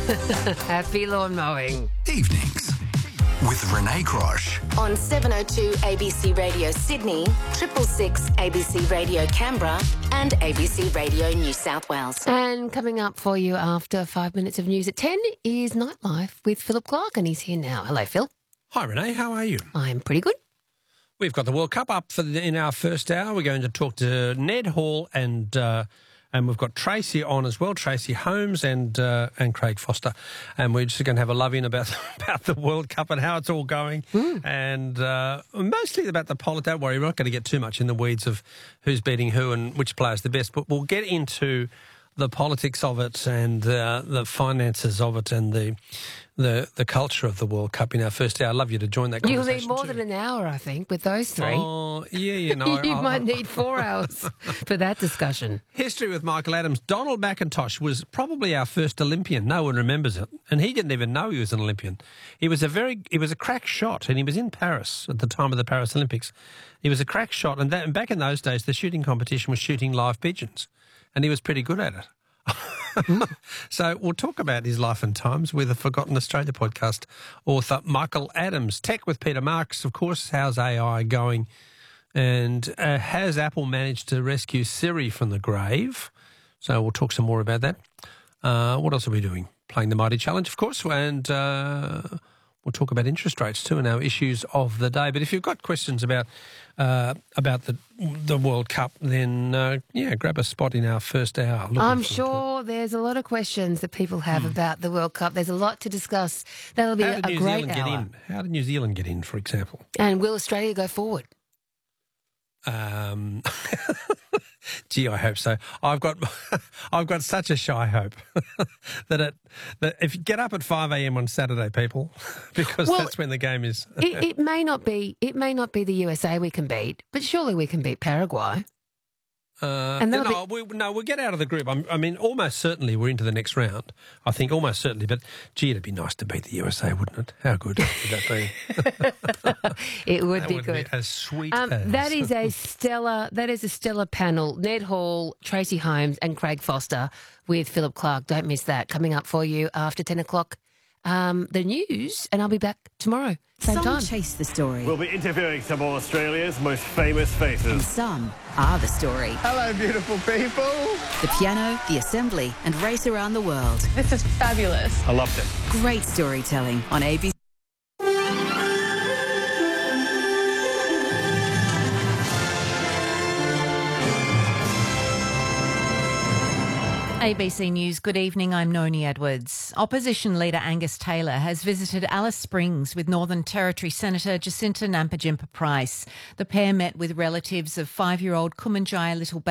Happy lawn mowing. Evenings with Renee Grosh. On 702 ABC Radio Sydney, 666 ABC Radio Canberra and ABC Radio New South Wales. And coming up for you after 5 minutes of news at 10 is Nightlife with Philip Clark, and he's here now. Hello, Phil. Hi, Renee. How are you? I'm pretty good. We've got the World Cup up in our first hour. We're going to talk to Ned Hall and we've got Tracy on as well, Tracy Holmes and Craig Foster. And we're just going to have a love-in about the World Cup and how it's all going. And mostly about the politics. Don't worry, we're not going to get too much in the weeds of who's beating who and which player's the best. But we'll get into the politics of it and the finances of it and the culture of the World Cup in our first hour. I'd love you to join that conversation. You'll need more than an hour, I think, with those three. Oh, yeah, you know. You might need 4 hours for that discussion. History with Michael Adams. Donald McIntosh was probably our first Olympian. No one remembers it. And he didn't even know he was an Olympian. He was a crack shot, and he was in Paris at the time of the Paris Olympics. He was a crack shot, and back in those days, the shooting competition was shooting live pigeons, and he was pretty good at it. So we'll talk about his life and times with the Forgotten Australia podcast author Michael Adams. Tech with Peter Marks, of course. How's AI going? And has Apple managed to rescue Siri from the grave? So we'll talk some more about that. What else are we doing? Playing the Mighty Challenge, of course, and we'll talk about interest rates too and our issues of the day. But if you've got questions about the World Cup, then grab a spot in our first hour. I'm sure there's a lot of questions that people have about the World Cup. There's a lot to discuss. That'll be a great hour. How did New Zealand get in, for example? And will Australia go forward? Gee, I hope so. I've got such a shy hope that if you get up at 5 a.m. on Saturday, people, because that's when the game is. it may not be the USA we can beat, but surely we can beat Paraguay. We'll get out of the group. I mean, almost certainly we're into the next round. I think almost certainly. But gee, it'd be nice to beat the USA, wouldn't it? How good would that be? It would be good. Be as sweet as. That is a stellar panel. Ned Hall, Tracy Holmes, and Craig Foster with Philip Clark. Don't miss that. Coming up for you after 10 o'clock. The news, and I'll be back tomorrow, same time. Some chase the story. We'll be interviewing some of Australia's most famous faces. And some are the story. Hello, beautiful people. The piano, the assembly, and race around the world. This is fabulous. I loved it. Great storytelling on ABC. ABC News, good evening, I'm Noni Edwards. Opposition leader Angus Taylor has visited Alice Springs with Northern Territory Senator Jacinta Nampijinpa Price. The pair met with relatives of 5-year-old Kumanjaya little